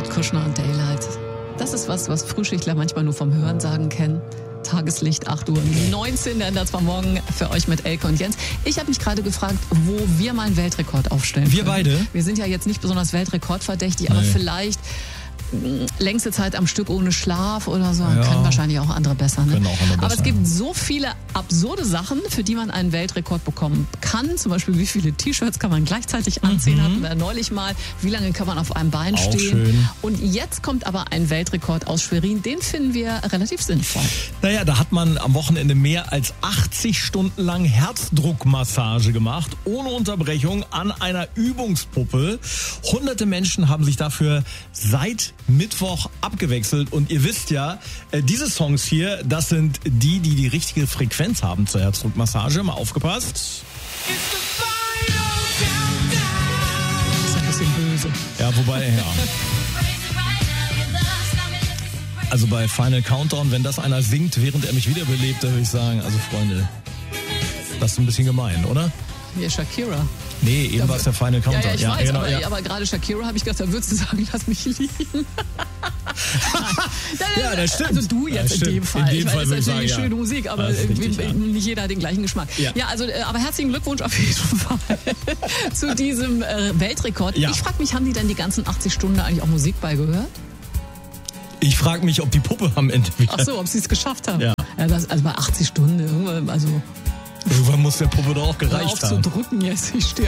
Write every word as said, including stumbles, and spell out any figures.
Jared Kushner und Daylight. Das ist was, was Frühschichtler manchmal nur vom Hörensagen kennen. Tageslicht, acht Uhr neunzehn, der ändert zwar morgen für euch mit Elke und Jens. Ich habe mich gerade gefragt, wo wir mal einen Weltrekord aufstellen Wir können. beide? Wir sind ja jetzt nicht besonders weltrekordverdächtig, aber Nee. vielleicht längste Zeit am Stück ohne Schlaf oder so. Ja. Können wahrscheinlich auch andere besser. Ne? Können auch andere aber besser, es gibt ja. so viele absurde Sachen, für die man einen Weltrekord bekommen kann. Zum Beispiel, wie viele T-Shirts kann man gleichzeitig anziehen, Mhm. hatten wir neulich mal. Wie lange kann man auf einem Bein Auch stehen? schön. Und jetzt kommt aber ein Weltrekord aus Schwerin. Den finden wir relativ sinnvoll. Naja, da hat man am Wochenende mehr als achtzig Stunden lang Herzdruckmassage gemacht, ohne Unterbrechung, an einer Übungspuppe. Hunderte Menschen haben sich dafür seit Mittwoch abgewechselt. Und ihr wisst ja, äh, diese Songs hier, das sind die, die die richtige Frequenz haben zur Herzdruckmassage. Mal aufgepasst. Das ist ein bisschen böse. Ja, wobei, ja. Also bei Final Countdown, wenn das einer singt, während er mich wiederbelebt, da würde ich sagen, also Freunde, das ist ein bisschen gemein, oder? Hier Shakira. Nee, eben war es der Final Ja, Countdown. ja, ich weiß, genau, aber, ja. aber gerade Shakira habe ich gedacht, da würdest du sagen, lass mich liegen. Ja, das stimmt. Also du jetzt Ja, in stimmt. dem Fall. In dem ich Fall meine, würde das ich ist natürlich sagen, schöne ja. Musik, aber Das ist irgendwie richtig, ja. nicht jeder hat den gleichen Geschmack. Ja. Ja, also, äh, aber herzlichen Glückwunsch auf jeden Fall zu diesem äh, Weltrekord. Ja. Ich frage mich, haben die denn die ganzen achtzig Stunden eigentlich auch Musik beigehört? Ich frage mich, ob die Puppe am Ende wieder... Ach so, ob sie es geschafft haben. Ja. Ja, das, also bei achtzig Stunden, irgendwann, also Irgendwann muss der Puppe doch auch hör gereicht auf haben. zu drücken jetzt. Ich stehe